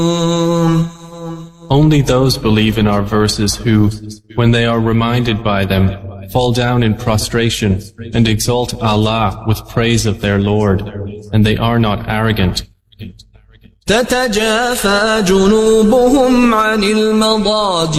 Only those believe in our verses who, when they are reminded by them, fall down in prostration and exalt Allah with praise of their Lord, and they are not arrogant. تتجافى جنوبهم عن المضاجع